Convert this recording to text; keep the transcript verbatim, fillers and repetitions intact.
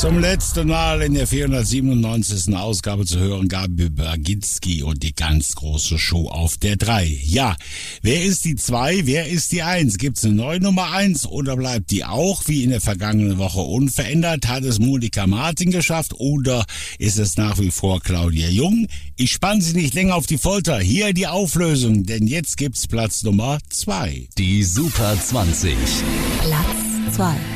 Zum letzten Mal in der vierhundertsiebenundneunzigsten Ausgabe zu hören, Gabi Baginski und die ganz große Show auf der drei. Ja, wer ist die zwei, wer ist die eins? Gibt's eine neue Nummer eins oder bleibt die auch wie in der vergangenen Woche unverändert? Hat es Monika Martin geschafft oder ist es nach wie vor Claudia Jung? Ich spann sie nicht länger auf die Folter. Hier die Auflösung, denn jetzt gibt's Platz Nummer zwei. Die Super zwanzig. Platz zwei.